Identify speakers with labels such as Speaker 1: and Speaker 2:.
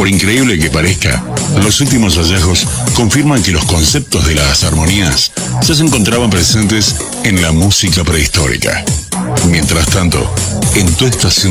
Speaker 1: Por increíble que parezca, los últimos hallazgos confirman que los conceptos de las armonías ya se encontraban presentes en la música prehistórica. Mientras tanto, en tu estación